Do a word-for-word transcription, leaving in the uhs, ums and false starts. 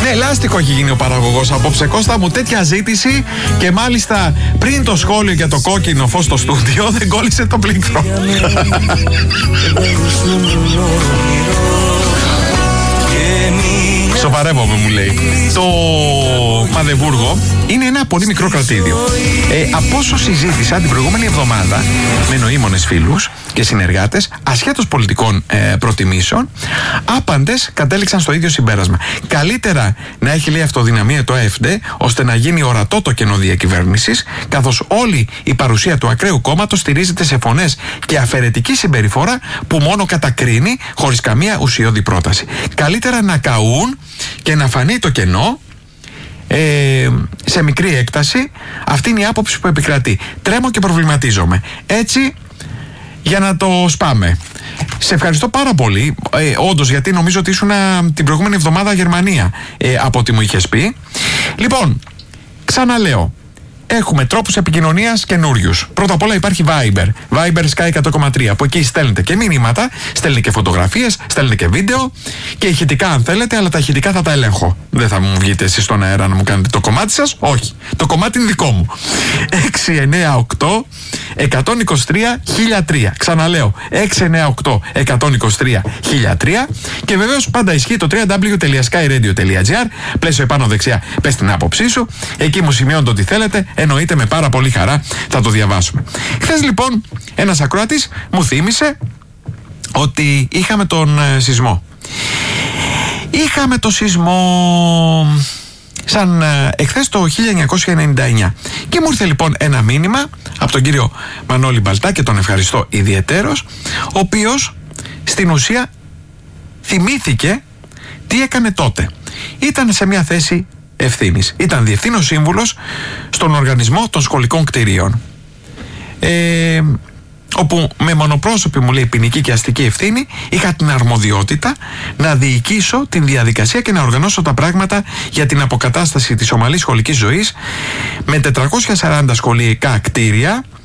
Με ελάστικο έχει γίνει ο παραγωγός απόψε, Κώστα μου, τέτοια ζήτηση και μάλιστα πριν το σχόλιο για το κόκκινο φως στο στούντιο δεν κόλλησε το πλήκτρο. Σοβαρεύομαι, μου λέει. Το Μαδεβούργο είναι ένα πολύ μικρό κρατήδιο. Ε, από όσο συζήτησα την προηγούμενη εβδομάδα με νοήμονες φίλους και συνεργάτες, ασχέτως πολιτικών ε, προτιμήσεων, άπαντες κατέληξαν στο ίδιο συμπέρασμα. Καλύτερα να έχει, λέει, αυτοδυναμία το ΑΕΦΔ, ώστε να γίνει ορατό το κενό διακυβέρνησης, καθώς όλη η παρουσία του ακραίου κόμματος στηρίζεται σε φωνές και αφαιρετική συμπεριφορά που μόνο κατακρίνει χωρίς καμία ουσιώδη πρόταση. Καλύτερα να καούν και να φανεί το κενό ε, σε μικρή έκταση. Αυτή είναι η άποψη που επικρατεί. Τρέμω και προβληματίζομαι. Έτσι, για να το σπάμε. Σε ευχαριστώ πάρα πολύ, ε, όντως, γιατί νομίζω ότι ήσουν την προηγούμενη εβδομάδα Γερμανία, ε, από ό,τι μου είχες πει. Λοιπόν, ξαναλέω, έχουμε τρόπους επικοινωνίας καινούριους. Πρώτα απ' όλα υπάρχει Viber. Viber Sky εκατό κόμμα τρία. Από εκεί στέλνετε και μηνύματα, στέλνετε και φωτογραφίες, στέλνετε και βίντεο και ηχητικά αν θέλετε, αλλά τα ηχητικά θα τα ελέγχω. Δεν θα μου βγείτε εσείς στον αέρα να μου κάνετε το κομμάτι σας. Όχι. Το κομμάτι είναι δικό μου. έξι εννιά οκτώ εκατόν είκοσι τρία χίλια τρία. Ξαναλέω. έξι εννιά οκτώ εκατόν είκοσι τρία χίλια τρία. Και βεβαίως πάντα ισχύει το double-u double-u double-u τελεία sky radio τελεία gr. Πλαίσιο επάνω δεξιά. Πες την άποψή σου. Εκεί μου σημειώνετε ό,τι θέλετε. Εννοείται, με πάρα πολύ χαρά θα το διαβάσουμε. Χθες λοιπόν ένας ακροατής μου θύμισε ότι είχαμε τον ε, σεισμό. Είχαμε το σεισμό σαν ε, εχθές το χίλια εννιακόσια ενενήντα εννιά. Και μου ήρθε λοιπόν ένα μήνυμα από τον κύριο Μανώλη Μπαλτά και τον ευχαριστώ ιδιαιτέρως, ο οποίος στην ουσία θυμήθηκε τι έκανε τότε. Ήταν σε μια θέση ευθύνης. Ήταν διευθύνων σύμβουλος στον Οργανισμό των Σχολικών Κτηρίων. Ε, όπου με μονοπρόσωπη, μου λέει, ποινική και αστική ευθύνη είχα την αρμοδιότητα να διοικήσω την διαδικασία και να οργανώσω τα πράγματα για την αποκατάσταση της ομαλής σχολικής ζωής με τετρακόσια σαράντα σχολικά κτίρια